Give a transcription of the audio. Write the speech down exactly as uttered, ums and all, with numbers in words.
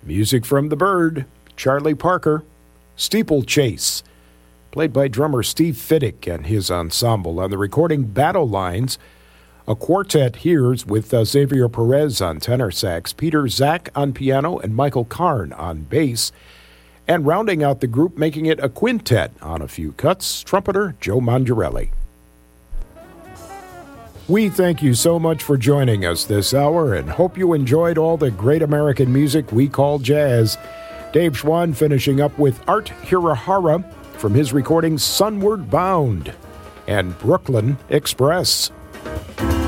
Music from The Bird, Charlie Parker. Steeplechase, played by drummer Steve Fiddick and his ensemble. On the recording, Battle Lines. A quartet here's with uh, Xavier Perez on tenor sax, Peter Zach on piano, and Michael Karn on bass. And rounding out the group, making it a quintet on a few cuts, trumpeter Joe Mangiarelli. We thank you so much for joining us this hour and hope you enjoyed all the great American music we call jazz. Dave Schwann finishing up with Art Hirahara from his recording Sunward Bound and Brooklyn Express.